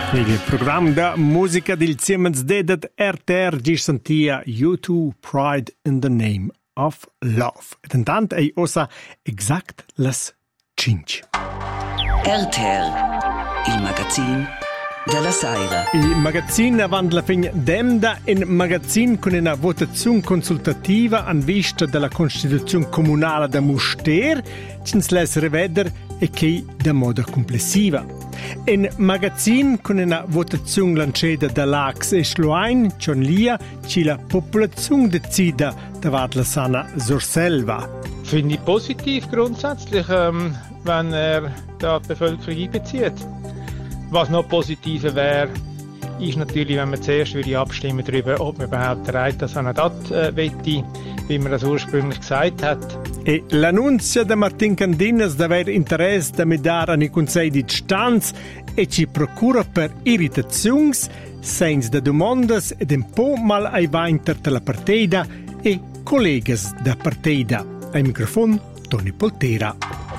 Il programma da musica del Siemens Dedet RTR di sentia U2 Pride in the Name of Love. E intanto è ossa exact las 5. RTR, il magazine della Saira. Il magazzino avanti la fine d'emda in magazzino con una votazione consultativa an vista della Costituzione comunale da Muster, ci si les rivedere e che da modo complessiva. In magazzino con una votazione lanciata dall'Ax e Schluein, John Lia, ci la popolazione decida davanti la sana Surselva. Finde ich positiv grundsätzlich, wenn da die Bevölkerung einbezieht. Was noch positiver wäre, ist natürlich, wenn man zuerst abstimmen darüber, ob man überhaupt den Reiter Sanadat wette, wie man das ursprünglich gesagt hat. E l'annunzio da Martin Candinas d'aver interesse da medare nei consigli di stanza e ci procura per irritazioni, senza da domandas ed un po' mal ai vainter della partida e collegas da partida. Ai microfono Toni Poltera.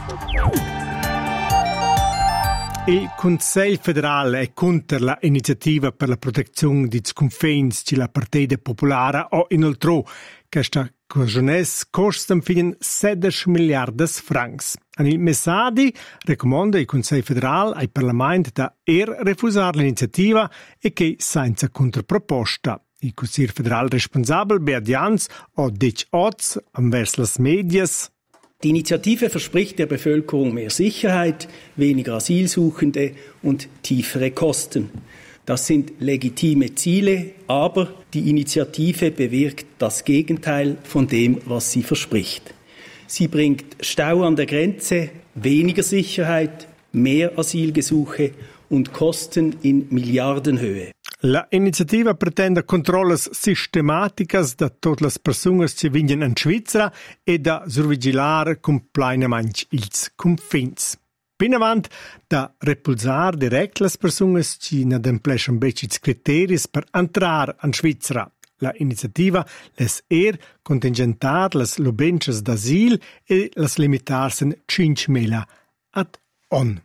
Il Consiglio federale è contro l'iniziativa per la protezione dei confini della Partita Popolare o inoltre questa cosciones costa fin 16 miliardi francs. Il messaggio raccomanda il Consiglio federale al Parlamento da refusare l'iniziativa e che senza controproposta. Il Consiglio federale responsabile Beat Jans o Dich Oz verso le medias. Die Initiative verspricht der Bevölkerung mehr Sicherheit, weniger Asylsuchende und tiefere Kosten. Das sind legitime Ziele, aber die Initiative bewirkt das Gegenteil von dem, was sie verspricht. Sie bringt Stau an der Grenze, weniger Sicherheit, mehr Asylgesuche und Kosten in Milliardenhöhe. La iniziativa pretende controlles sistematicas da tutte le persone che vengono in Svizzera e da survigilare completamente ils confins. Più avanti, da repulsare direct le persone che non adempliscono i criteri per entrare in Svizzera. La iniziativa les contingentare le lubences d'asil e les limitarsi in 5.000 ad on.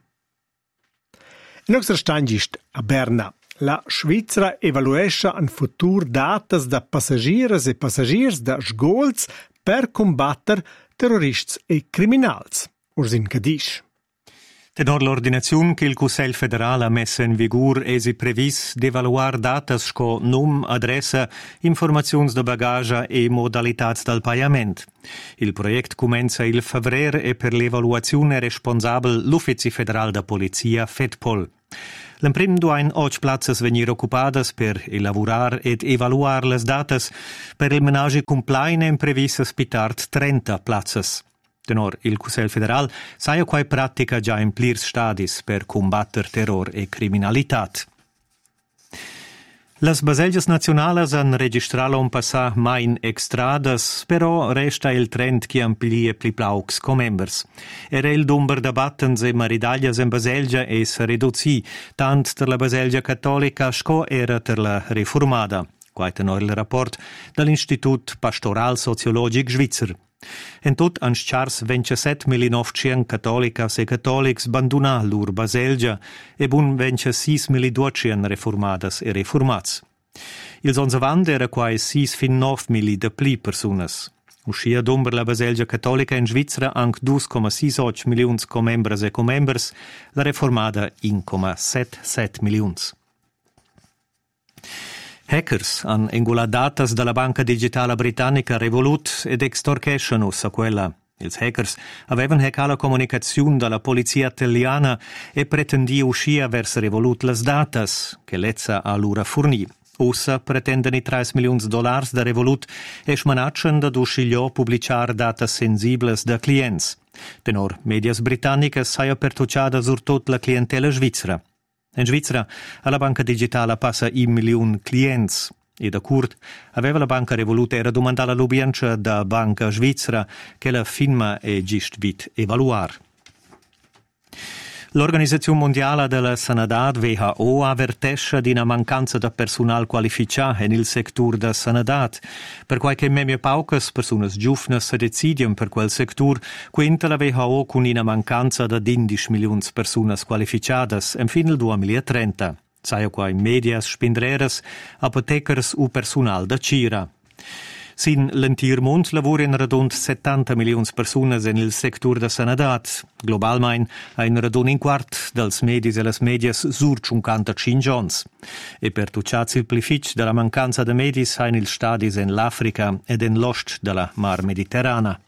Il nostro stand ist a Berna. La Svizzera evaluesce in futuro datas da passagiers e passagiers da sgols per combattere terroristi e criminals. Ursin Cadisch. Tenor l'ordinazione che il Consiglio federale ha messo in vigore è previsto di evaluare datas sco nome, adressa, informazioni di bagaglia e modalità del pagamento. Il progetto comincia il febbraio e per l'evaluazione è responsabile l'Ufficio federale da Polizia FEDPOL. L'emprem duain 8 plazzas venir occupadas per elaborar ed evaluar las datas, per il menage complaine in previsa spitart 30 plazzas. Tenor il Consiglio federal saia quai pratica già in plirs stadis per combatter terror e criminalitat. Las baselgias nacionalas han registralo un passà main extradas, però resta il trend che amplie pli plaux comembers. Era il numero de battens e maridaglias in Baselgia es reduzì, tant per la Baselgia cattolica sco era per la reformada. Quai tenor il rapport dall'Institut Pastoral Sociologic Svizzer. En tot ans chars 27.900 cattolicas e cattolics bandunà lur Baselgia e bun 26.200 reformadas e reformats. Ils ons avant era quai 6,9 de pli personas. Uscia domber la Baselgia cattolica in Svizzera anc 2,68 milions comembres e comembers, la reformada 1,77 milions. Hackers han ingulato datas dalla banca digitale britannica Revolut ed extorqueschano a quella. Ils hackers avevano haccato la comunicazione dalla polizia italiana e pretendiano uscire verso Revolut le datas che l'ezza a loro fornì. Ossa pretendono $3 milioni da Revolut e smanacciano da uscire pubblicare date sensibili da clienti. Tenor medias britannicas saia pertucciata sur tutta la clientela svizzera. In Svizzera, alla banca digitale passa 1 milione clienti. E da curt, aveva la banca Revolut era domandata all'ubienza da banca svizzera che la firma è gist vit evaluar. L'Organizzazione Mondiale della Sanità WHO avvertisce di una mancanza di personale qualificato nel settore della sanità. Per qualche meme paucas persone giovani si decidono per quel settore, quinta la WHO con una mancanza di 11 milioni di persone qualificate in fine del 2030. saio quai medias, spindreras, apotecars u personal da Cira. Sin l'entir mond lavuren radund 70 milions personas en il sector da sanadat. Globalmein ein radund in quart dels medis e las medias sur 55 gions. E per tucciaz il plific della mancanza de medis ein il stadis en l'Africa ed en l'ost della Mar Mediterrana.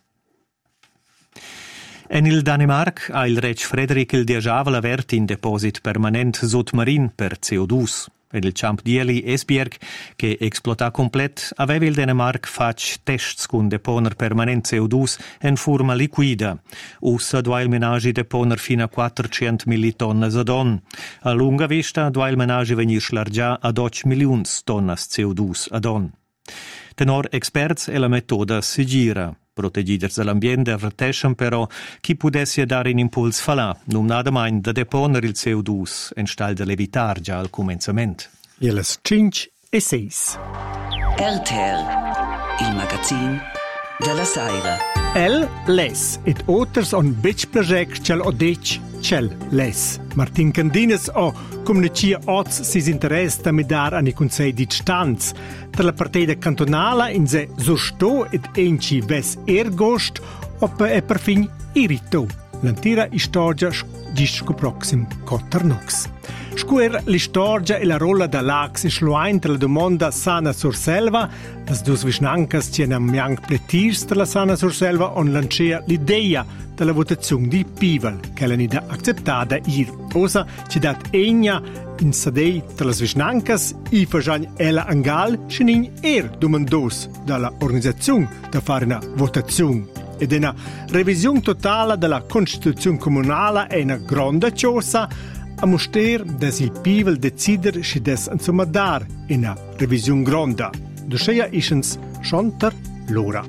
En il Danemark ha il reg Frederik il diajavel avert in deposit permanent sotmarin per CO2. En il Champ Dieli Esbjerg, che explota complet, aveva il Danemark fac tests con deponer permanent CO2 en forma liquida. Ussa dua il menagi deponer fino a 400 millitonnes ad on. A lunga vista dua il menagi venir schlargia a 12 milions tonnes CO2 ad on. Tenor experts e la metoda si gira. Protegiders dell'ambiente avvertescen però chi pudesse dare un impuls falà, non nada mai da deponer il CO2 en stal de levitar già al començament. E les 5 e 6. RTL, il magazin della Saira. El les et oters on bitch project chel odech chel les. Martin Candines o comunicia oz sis interess da medar ani consei di stanz. Tra la partida cantonala in se sosto et enci ves ergost op e per fin irito. L'antira istorgia disco proxim Cotternox. Scuer l'istorgia e la rolla da lax e schluain tra la domanda sana sur selva, las dus visnancas tienam miang pletirs tra la sana sur selva on lancia l'idea della votazione di Pivel, che l'ha nida acceptada ir. Osa ci dat egna in sadei tra las visnancas i fagian ella angal schenin domandos dalla organizzazione da fare una votazione. Ed una revisione totale della Costituzione comunale è una grande cosa a moster dass il Pivel decider si des insomma dar in una revisione grande. Doscia ischens schonter l'ora.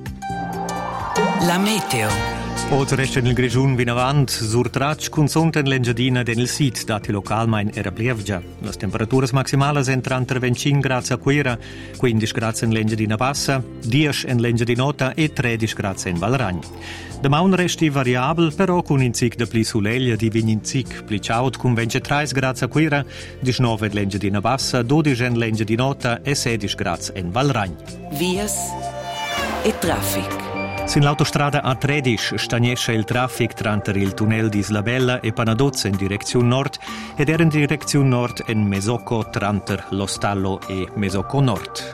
La meteo. Oltre resta nel Grigiun vinavant, sur trac consunten l'engiadina del sit dati localmein era blievgia. Las temperaturas maximales entran 25 gradi a Quira, 15 gradi in l'engiadina bassa, 10 in l'engiadinota e 13 gradi in Valragn. Demà un resti variabel, però con in cic de pli suleglia di vign in cic pli ciaut con 23 gradi a Quira, 19 in l'engiadina bassa, 12 in l'engiadinota e 16 gradi in Valragn. Vias e traffic. Sin l'autostrada A13 stagnesce il traffic tranter il tunnel di Islabella e Panadozza in direzione nord ed era in direzione nord in Mesocco tranter Lo Stallo e Mesocco Nord.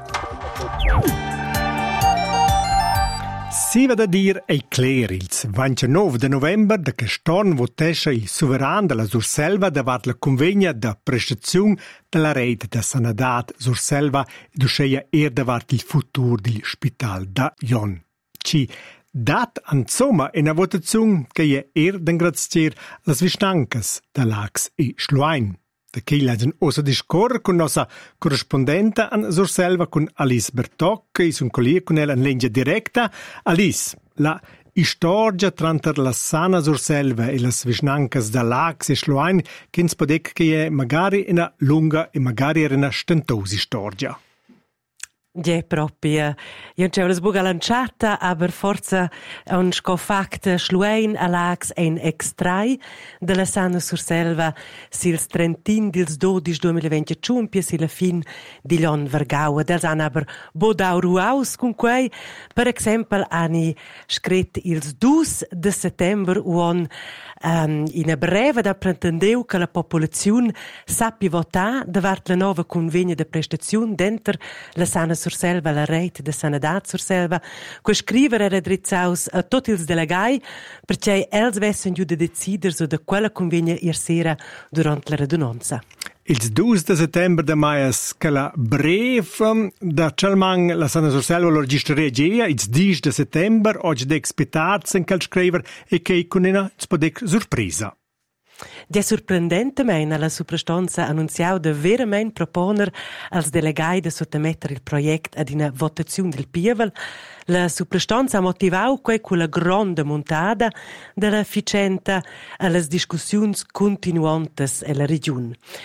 Si va da dir ei cler ils 29 de november da che storn votesce il soveran della Surselva davart la convegna da prestazione della rete da sanadat Surselva e dusceia davart il futur del spital da Jon. Ci dat insomma in una votazione che è d'ingrazzier las visnancas da Lax e Schluain. Da che leggen osa discorre con nostra corrispondente an Surselva con Alice Bertoc, che è un collega con ella in linea diretta. Alice, la storia tra la sana Surselva e las visnancas da Lax e Schluain che ens podec che è magari una lunga e magari una stentosa storia. Ja, proprio. Io c'è una buona lanciata, aber forza un scofact schluein a lax ein extrai della sana Surselva sils 30 dils 12 2021 pia sila fin di l'on vergaua dels an aber bodau ruaus con quei per exempel ani scret ils 2 de settember uon in a breve da pretendeu che la popolazione sappi votar davart la nova convegna de prestazione denter la sana Surselva, la rete de sanadat Surselva, que scriver era drizzaus a tutti ils delegai perché els vessen giù de decider so de quella convegna sera durant la radunanza. Il 2 de settembre de maias che la breve da Chalmang la sana Surselva lo registregia, il 10 de settembre oggi de expetarz en cal scriver e che con una spodec sorpresa. È sorprendentemente la suprastanza annunziau de verament proponer als delegai de sottomettere il progetto ad una votazione del Pivel. La suprastanza ha motivau quella grande montada della ficenta alle discussioni continuantes e la regione.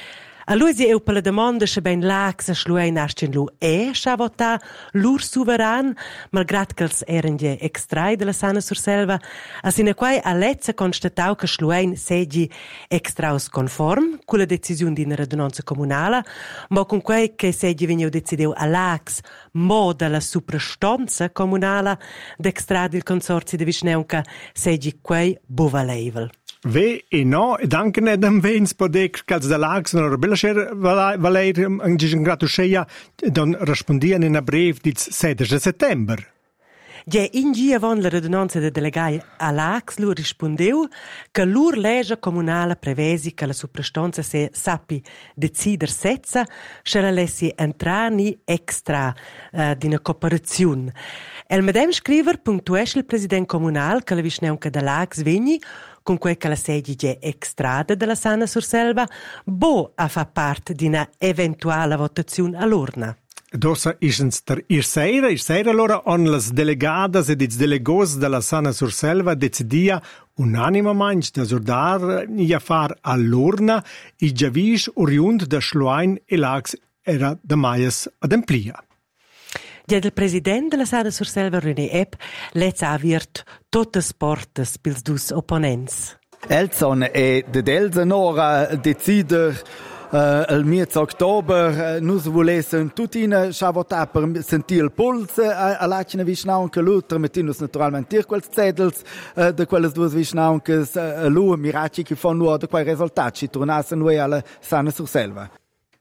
A lui si per la domanda se ben l'Ax a Schluein ascen lu sciavota lur suveran, malgrat che els eren gli extrai della Sana Surselva, a sine quai a lezza constatau che Schluein segi extraus conform con la decisione di una radunanza comunale, ma con quei che segi veniu decideu a l'Ax mo della suprastanza comunale d'extra del consorzio de Vischnaunca segi quei bovaleivel. Ve e no, ed anche ne dan vens podec che da lags non bella scher valer in gratuscheia don respondian in a brev dit 7 de settember. Ja, in gia von la radunanza de delegai a l'Ax lu rispondeu che lur legge comunale prevesi che la suprastanza se sappi decider setza se la lessi entrani extra di una cooperazione. El medem scriver puntuesce il presidente comunale che la Vischnaunca de l'Ax vegni con quel che la sedige extrada della Sana Surselva bo a fa parte di una eventuale votazione all'urna. Dosa isens ter sera allora on las delegadas ed ils delegos della Sana Surselva decidia unanimamente da sordar i far all'urna i giavis oriund da Schluein e l'Ax era da maies ad emplia. Ja, il president della Sana Surselva, René Epp, l'ha aviert totes portes pils dus opponents. Elson e de Delsenora decider il miez october nus volesen tutina schavota per sentir il puls a lacina Vischnaunca lutra mettinus naturalmente tir quels zetels de quelles duas Vischnauncas lu miraci che fanno nuo de quei risultati tornassen noi alla Sana Surselva.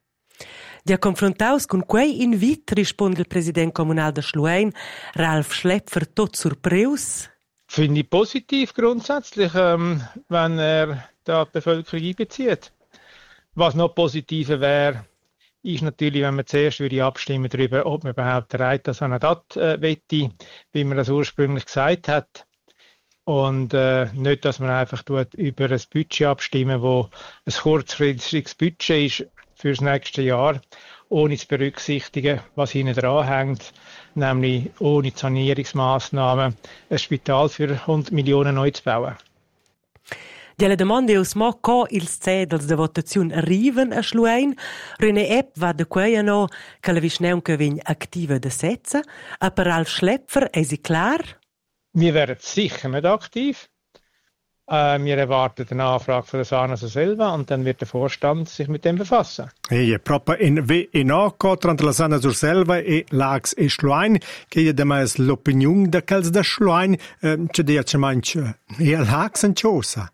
Ja, confrontaus con quei invit risponde il president comunale de Schluein, Ralf Schlepfer, tot surpreus. Finde ich positiv grundsätzlich, wenn da die Bevölkerung einbezieht. Was noch positiver wäre, ist natürlich, wenn man zuerst abstimmen darüber, ob man überhaupt der Reit das Sanadat wette, wie man das ursprünglich gesagt hat. Und nicht, dass man einfach über ein Budget abstimmen, wo ein kurzfristiges Budget ist für das nächste Jahr, ohne zu berücksichtigen, was hinten dran hängt, nämlich ohne Sanierungsmaßnahmen ein Spital für 100 Millionen neu zu bauen. Ja, la domanda è mo co ils cedels de votazione arriven a Schluein. René Epp va de quei no che la Vischnaunca vegn activa de setza. A per Ralf Schlepfer è si klar? Wir wären sicher nicht aktiv. Wir erwarten eine Anfrage von der Sana Surselva und dann wird der Vorstand sich mit dem befassen. E proprio in VNO tra la Sana Surselva e l'Ax e Schluein, che è demais l'opinione da quels da Schluein, c'è dia c'è manche e l'Ax en cosa.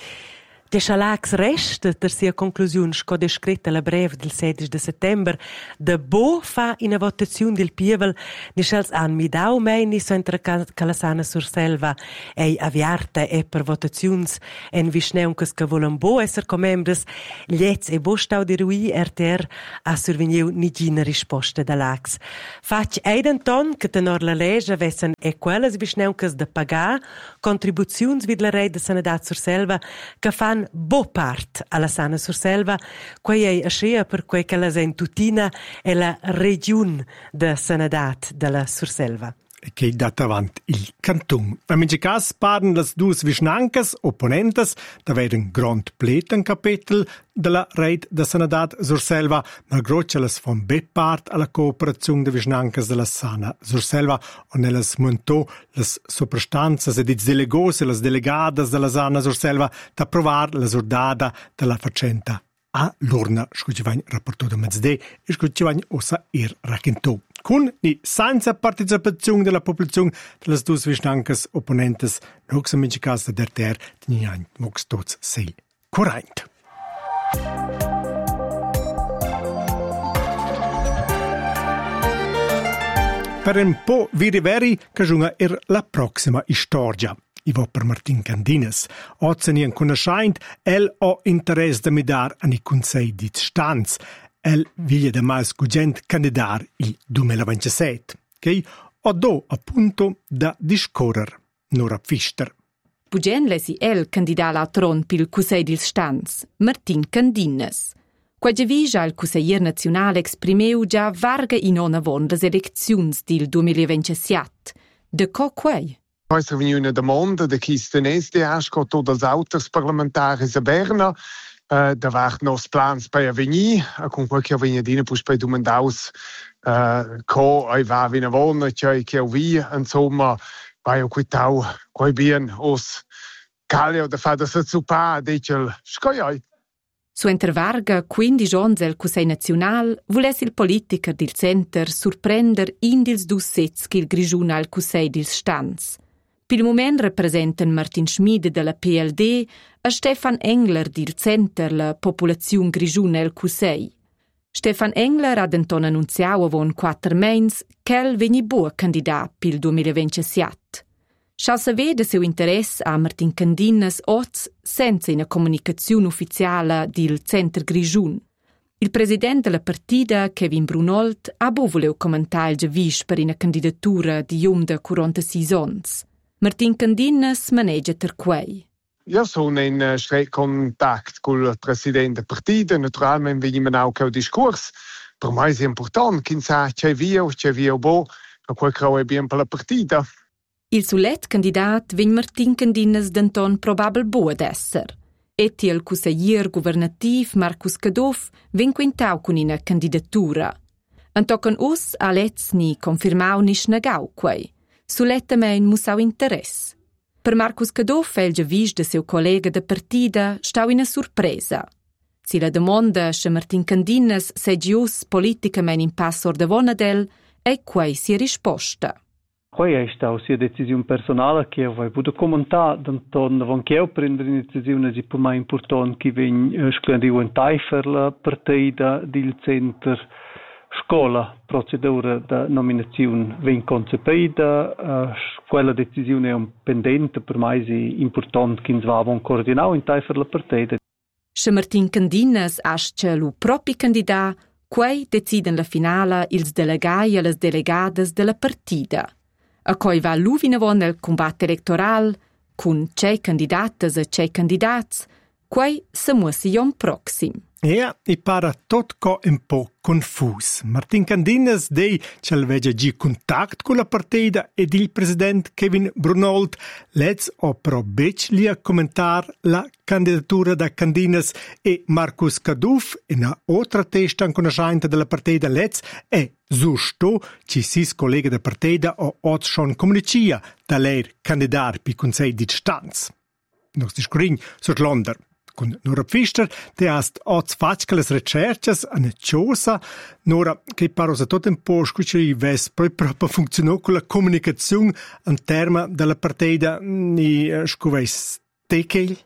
De Schalax resta ter sia conclusione sco descritta la breve del 16 de settember de bo fa in a votazione del Pievel ni schels an mi dau meini so entra la Sana Surselva ei aviarta e per votazions en Vischnauncas che volen bo esser comembres liez e bo stau di rui RTR a survegniu nigina risposta da l'Ax. Fac eidenton che tenor la legge vessen e quelles Vischnauncas de pagar contribuzions vid la rei de Sanadat Surselva che fan bo part alla Sana Surselva, quei è ascia per quei che la tutina è la regione de Sanadat della Surselva. Che dat avant il canton. A mince cas parlen las dus Vischnancas opponentes d'aver un grand pleten capitel della reit de Sanadat Surselva, ma grocia las von be part alla cooperazione de Vischnancas della Sana Surselva o nellas montò las soprastanzas ed ils delegos e las delegadas della Sana Surselva da provar la sordada della facenta a l'urna, scuccivain rapporto da mezz'de e scuccivain ossa racchentò. Con ni senza partecipazione della popolazione delle due Vischnancas opponentes, non si mince casa der ter, di niente, mox tots sei corrent. Per un po' veri che giunga la prossima storia. I va per Martin Candines. Ozzeni en conoscent, el ho interesse da midar an i Consell di Stanz. El viglia da mais cugent candidar il 2027. Che ho do appunto da discorrer. Nora Pfister. Bugen lesi el candidat a tron pil Consell di Stanz, Martin Candines. Quae vija il Consiglier Nazionale exprimeu già varga in ona von las elecziuns del 2027. De co quei? Questa è una domanda da chi sta neste asco todas auters parlamentaris a Berna da war nos plans per venir, con quel che venidina pus per domandaus co ai va vina vona, cioè che via, insomma, vai o quitau, coi bien os Calio da fa da sazzupa, dicel scoioi. Su intervarga 15 ons el Cussei Naziunal vuless il politiker dil center surprender in dils dus sets che il Grischun al Cussei dils Stanz. Pil moment representen Martin Schmid della PLD e Stefan Engler dil center la popolazione Grischun al Cussei. Stefan Engler ha denton annunziau avon 4 meins ch'el vegni buo candidat pil 2027. Schau se vede seu interesse a Martin Candinas oz senza una comunicazione ufficiale del Center Grischun. Il presidente della partita, Kevin Brunold, ha voleu commentare il giavisch per una candidatura di da 46 ans. Martin Candinas maneggia ter quei. Io sono in stretto contatto con il presidente della partita, naturalmente veniamo anche al discorso. Per me è importante che sa c'è via boh, ma quel che è bene per la partita. Il sulet candidat vegn Martin Candinas denton probabel buod esser. Eti il consiglier governativ Marcus Cadoff ven quintau con una candidatura. Antocan us a lez ni confirmau ni snagau quei. Sulettamein musau interess. Per Marcus Cadoff el giavisch de seu collega de partida stau una sorpresa. Si la domanda se Martin Candinas segius politicamente in passor de vonadel, e quei si risposta. Quei è stata una decisione personale che ho potuto commentare, quando io prendo una decisione per me importante che viene scandito in Taifer la partita del centro scuola, procedura di nominazione viene concepita, quella decisione è un pendente per me è importante che va a coordinare in Taifer la partita. Se Martin Candinas asce lo proprio candidato, quei deciden la finale ils delegai e le delegades della partita. A cui va l'uvinavon nel combatto elettoral, con c'è candidates e c'è candidats, quei se muossi jon proxim. E para tot co un po' confus. Martin Candinas dei c'el veggia gi contact con la partida ed il president Kevin Brunold lez o pro bec li a commentar la candidatura da Candinas e Marcus Caduff in a otra testa conoscente della partida lez e giusto ci sis collega da partida o oz schon comunicia da leir candidat pi consei di stanz. Nos discurin sur Londra. Con Nora Pfister, te hast oz fatschkeles recherches a cosa, Nora, che parosa tot un po' scucci ves poi proprio funzionò con la comunicazione in terma della partita ni scuveis tekel?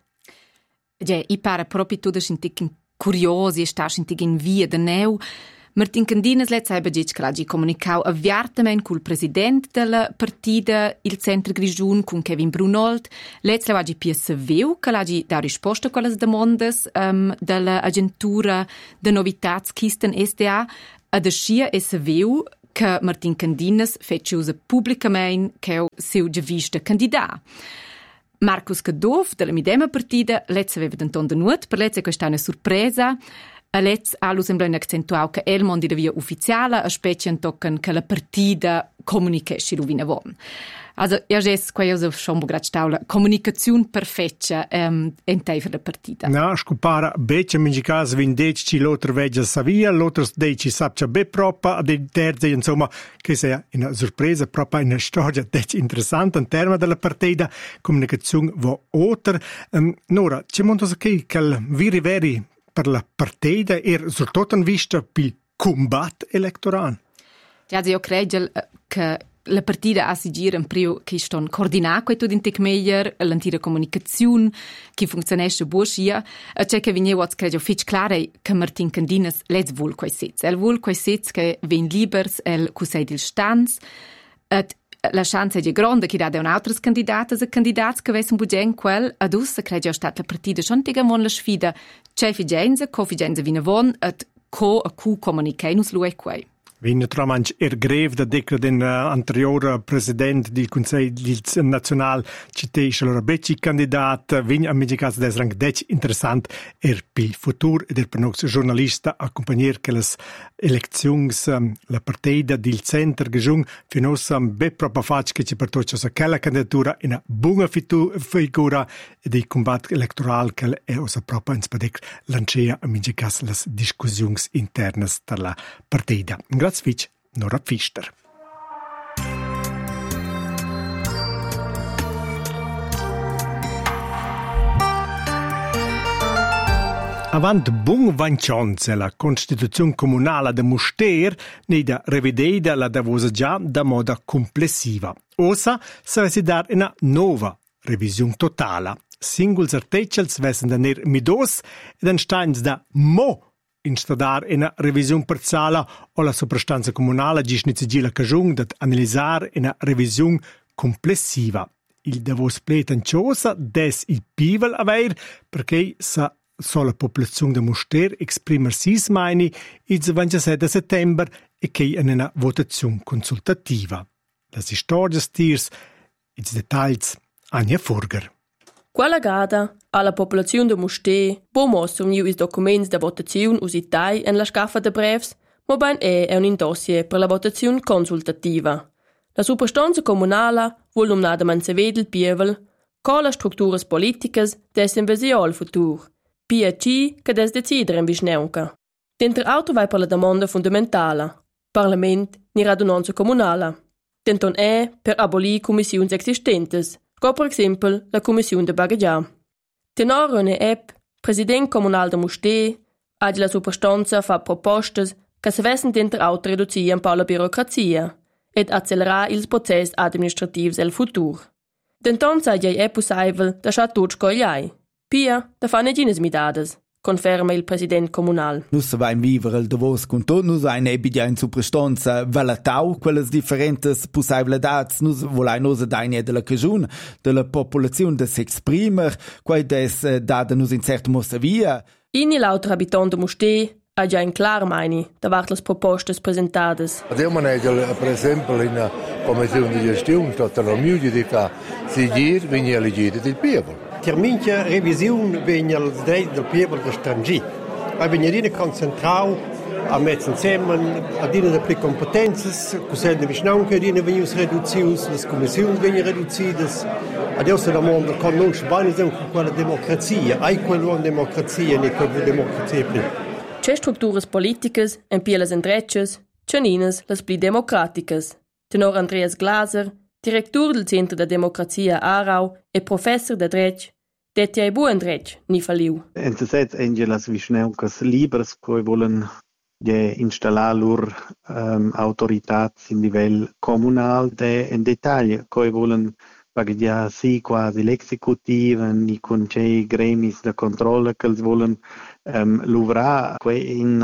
Ja, I pare proprio tutto scintich curiosi e sta scintich in via de neu. Martin Candinas let's ha begit che l'ha comunicau avviartament col presidente della partita il Centro Grischun con Kevin Brunold. Let's l'ha pia saveu che l'ha da risposta a quelle domandas della agentura de novitats Kisten SDA ad ascia e saveu che Martin Candinas fece usa pubblicamente che seu giavista candidat. Marcus Cadoff della midema partita let's aveva denton de nuot per let's questa una sorpresa. Alez ha l'usemblen accentuau che el mondi da via ufficiale a specie tocken che la partida comunicasse l'uvinavon. Also, ja ges quai us schon grad staula comunicazione perfetta in teifer la partida. Na, scupara becce in caso vindec ci l'altro veggia savia, l'altro deci sapcia be propria, a de terze insomma che sia una sorpresa propria una storia dec interessante in terma della partida, comunicazione vo oter. Nora, ci montos che viri veri per la partita e soprattutto in vista per combatto elettorale. Ja, io credo che la partita a sigir in primo che sto coordinato tutto in tec meglio l'antira comunicazione che funzionesce buonia e c'è che viene what's credo fitch clare che Martin Candinas let's vuol quei sets el vuol quei sets che ven libers el cusei dil stanz et la chance è grande che da un altro candidato e candidati che avessero bugen quel ad us credo stat la partita schon tigamon la sfida c'è figenza co figenza vina von et co a cu comunicainus lui quei. Naturalmente greve da decra den anterior president del Consiglio Nazionale citesce allora becci candidat a mio caso des rang dec interessant per futur ed per nos giornalista accompagner che les elections la partida del center gejung für nos be proprio fac che ci pertoccia sa quella candidatura in una buona figura di combat electoral che è osa proprio in spadec lancia a mio caso les discussions internas della partida. Grazie Fitch, Nora Pfister. Avant bun vancianze la Constituzione comunale de Muster ne da revededa la davosa già da moda complessiva. Osa si dar una nova revisione totale. Singuls articels vessen da ner midos ed ansteins da mo instadar una revisione parziale o la sovrastanza comunale gisnici la cagiun dat analizzare una revisione complessiva. Il davos pletanciosa des il pivel aver perché sa la popolazione de Muster exprimer sis meini il 27 settembre e che in una votazione consultativa. Las stories tiers, i dettagli, Anja Furger. Quella gada alla popolazione de Muster può mostrare i documenti da votazione usitai en la scaffa de brevs, ma ben è un dossier per la votazione consultativa. La superstanza comunale vuol nominadamente vedel pievel, con le strutture politiche dessen visione al futuro. PAC che des decidere in visneunca. Dentro auto vai per la domanda fondamentale. Parlament ni radunanza comunale. Denton è per abolire commissioni existentes, come per esempio la commissione de Bagaggia. Tenor une app, president comunal de Muster, ha la superstanza fa proposte che se vessen dentro auto ridurre un po' la burocrazia ed accelerare il processo administrativo del futuro. Denton sa già è possibile da tutto scogliare. Pia, da fanno gines midades, conferma il presidente comunal. Nus vaim vivere il davos con tot, nus ein ebidia in superstanza valatau quelles differentes possibilidades, nus volai nos daine della cagiun, della popolazione de s'exprimer, quai des dada nus in certo mossa via. Inni l'altro abitant de Muster ha già in clar meini davart las propostes presentades. Adeu manegel, per esempio, in commissione di gestione, tutta la musica, si gir, viene elegita del pievel. Terminche revisione vegna il diritto del pievel de strangì. Vegna rina concentrau a mettere insieme a dine de pli competenze, cos'è de visnaunche dine venius reduzius, le commissioni vegna reduzidas. Adesso se la mondo conosce bene con quella democrazia, hai quella democrazia ne quella democrazia pli. C'è strutture politiche, en pielas endrecces, cianines las pli democraticas. Tenor Andreas Glaser, direttur del Centro de Democrazia Aarau e professor de Dretg, detti ai buon Dretg ni faliu. En se set engelas visneucas libres coi volen instalar lur autoritats in livel comunal de en detail coi volen pagdia si quasi l'executiva ni con cei gremis de controllo che volen luvrar quei in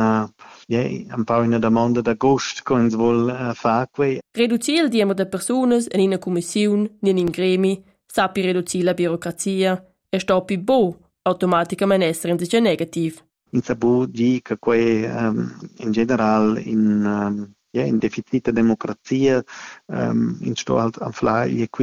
un po' una domanda d'agosto con vol fa quei. Riducir il numero de personas in una commissione ni in gremi sapi riducir la burocrazia e stoppi bo automaticamente essere in negativ. In sabu di che quei in general in deficit de democrazia in sto alt am fly